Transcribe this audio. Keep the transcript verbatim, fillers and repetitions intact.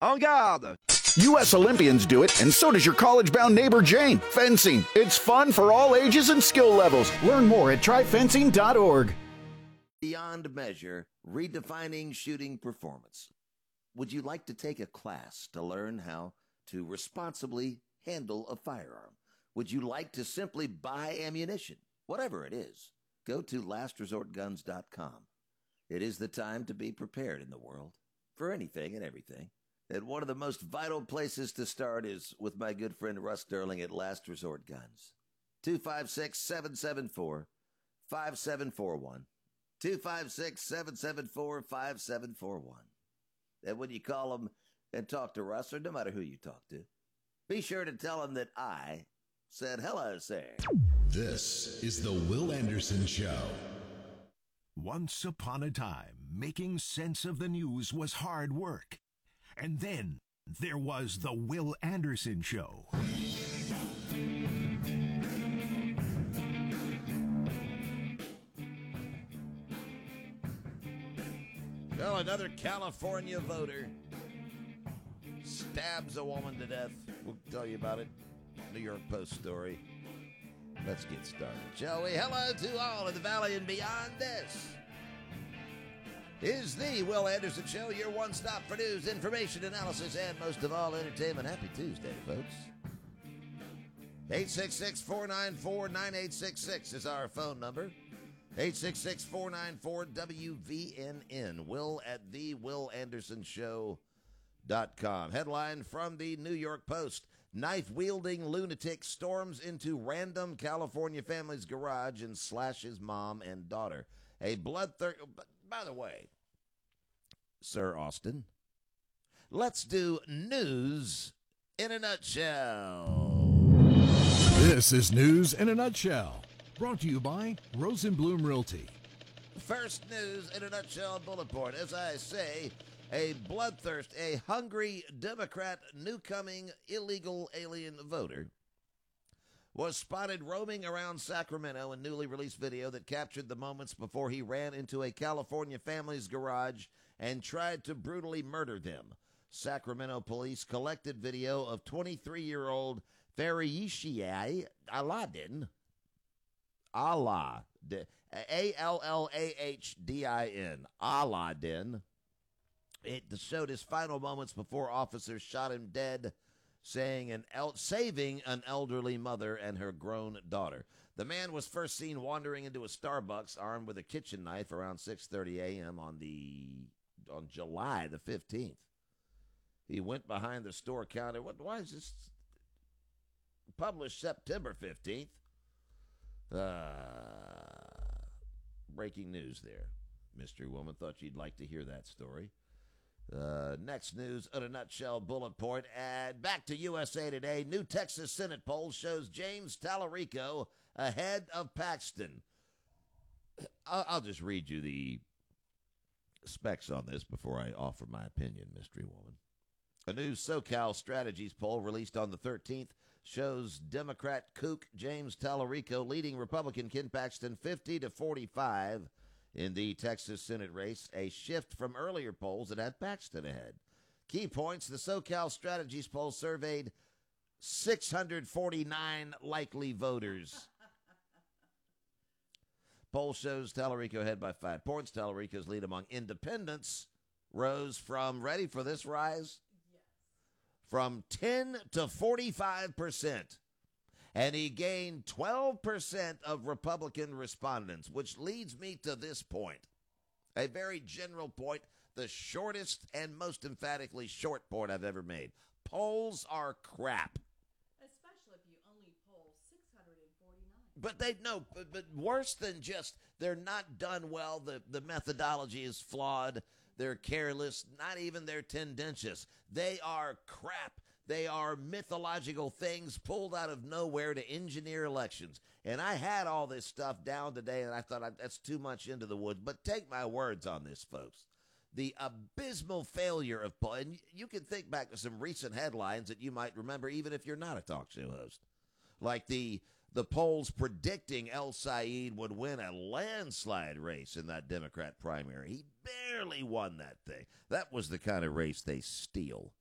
En garde! U S Olympians do it, and so does your college-bound neighbor Jane. Fencing. It's fun for all ages and skill levels. Learn more at try fencing dot org. Beyond Measure, redefining shooting performance. Would you like to take a class to learn how to responsibly handle a firearm? Would you like to simply buy ammunition? Whatever it is, go to last resort guns dot com. It is the time to be prepared in the world for anything and everything. And one of the most vital places to start is with my good friend Russ Sterling at Last Resort Guns. two five six, seven seven four, five seven four one. two five six, seven seven four, five seven four one. And when you call them and talk to Russ, or no matter who you talk to, be sure to tell him that I said hello, sir. This is the Will Anderson Show. Once upon a time, making sense of the news was hard work. And then there was the Will Anderson Show. Well, another California voter stabs a woman to death. We'll tell you about it. New York Post story. Let's get started, shall we? Hello to all in the valley and beyond. This is the Will Anderson Show, your one-stop for news, information, analysis, and most of all, entertainment. Happy Tuesday, folks. eight six six, four nine four, nine eight six six is our phone number. eight six six, four nine four, W V N N. Will at the Will Anderson Show dot com. Headline from the New York Post. Knife-wielding lunatic storms into random California family's garage and slashes mom and daughter. A bloodthirsty... By the way, Sir Austin, let's do news in a nutshell. This is News in a Nutshell, brought to you by Rosenblum Realty. First news in a nutshell bullet point. As I say, a bloodthirst, a hungry Democrat, newcoming illegal alien voter was spotted roaming around Sacramento in newly released video that captured the moments before he ran into a California family's garage and tried to brutally murder them. Sacramento police collected video of twenty-three-year-old Farishia Alladin. Allah. A L L A H D I N. Alladin. It showed his final moments before officers shot him dead, saying an el- saving an elderly mother and her grown daughter. The man was first seen wandering into a Starbucks armed with a kitchen knife around six thirty a.m. on the on July the fifteenth. He went behind the store counter. What? Why is this published September fifteenth? Uh, breaking news there. Mystery woman thought you'd like to hear that story. Uh, next news in a nutshell bullet point. And back to U S A Today. New Texas Senate poll shows James Tallarico ahead of Paxton. I'll, I'll just read you the specs on this before I offer my opinion, mystery woman. A new SoCal Strategies poll released on the thirteenth shows Democrat kook James Tallarico leading Republican Ken Paxton fifty to forty-five in the Texas Senate race, a shift from earlier polls that had Paxton ahead. Key points, the SoCal Strategies poll surveyed six hundred forty-nine likely voters. Poll shows Tallarico ahead by five points. Tallarico's lead among independents rose from, ready for this rise? Yes. From ten to forty-five percent. And he gained twelve percent of Republican respondents, which leads me to this point. A very general point, the shortest and most emphatically short point I've ever made. Polls are crap. Especially if you only poll six hundred forty-nine. But they no, but, but worse than just they're not done well, the, the methodology is flawed, they're careless, not even they're tendentious. They are crap. They are mythological things pulled out of nowhere to engineer elections. And I had all this stuff down today, and I thought I, that's too much into the woods. But take my words on this, folks. The abysmal failure of poll, and you can think back to some recent headlines that you might remember, even if you're not a talk show host. Like the the polls predicting El Said would win a landslide race in that Democrat primary. He barely won that thing. That was the kind of race they steal.